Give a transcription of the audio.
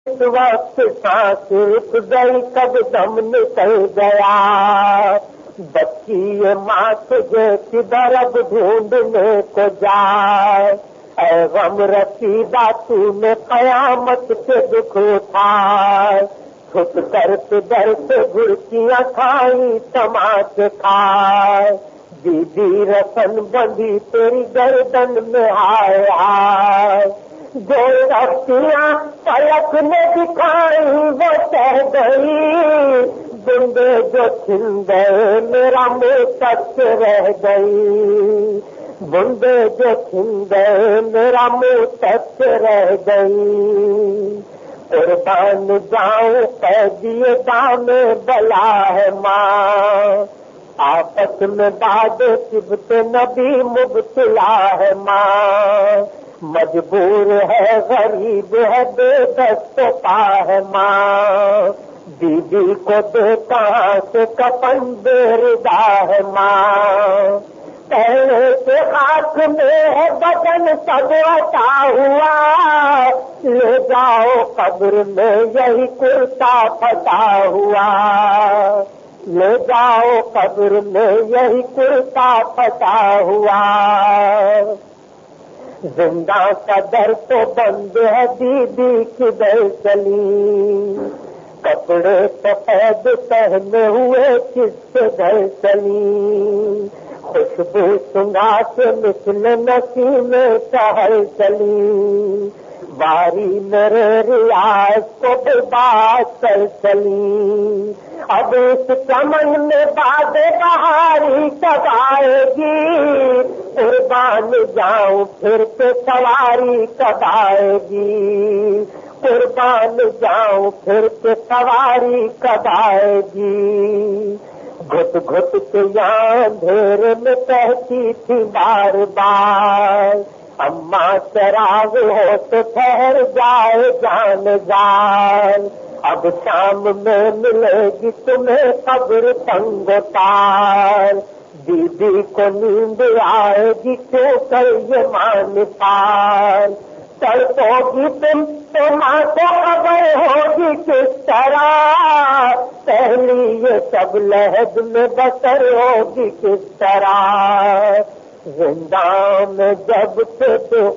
وقت سانس رک گئی کب دم نکل گیا، بچی ماں تجھے کدھر اب ڈھونڈنے کو جائے، اے غم رسیدہ تو نے قیامت سے دکھ اٹھائے، چھپ کر کدھر سے گھڑکیاں کھائی تماچے کھائے، بی بی رسن بندھی تیری گردن میں ہائے ہائے، جو رختیاں پلک نے دکھائی وہ کہہ گئی، بندے جو چھن گئے میرا منہ تک رہ گئی، بندے جو چھن گئے میرا منہ تک رہ گئی، قربان جاؤں قیدی دام بلا ہے ماں، آپس میں باد صبت نبی مبتلا ہے ماں، مجبور ہے غریب ہے بے دست پا ہے ماں، بی بی کو دے کہاں سے کفن بے ردا ہے ماں، پہلے سے خاک میں ہے بدن سب عطا ہوا، لے جاؤ قبر میں یہی کرتا پھٹا ہوا، لے جاؤ قبر میں یہی کرتا پھٹا ہوا، زندہ کا در تو بند ہے بی بی کدھر چلی، کپڑے سفید پہنے ہوئے کس کے گھر چلی، خوشبو سنگا کے مثل نسیم شہر چلی، باری میرے ریاض کو برباد کر چلی، اب اس چمن میں باد بہاری کب آئے گی، قربان جاؤں پھر کے سواری کب آئے گی، قربان جاؤں پھر کے سواری کب آئے گی، گھٹ گھٹ کے یہاں اندھیر میں کہتی تھی بار بار، اماں چراغ ہو تو ٹھہر جائے جان جان، اب شام میں ملے گی تمہیں قبر تنگ تار، بی بی کو نیند آئے گی کیوں کر یہ مان پار، تڑپو گی تم تو ماں کو خبر ہوگی کس طرح، پہلی یہ سب لہد میں بسر ہوگی کس طرح، زندہ میں جب سے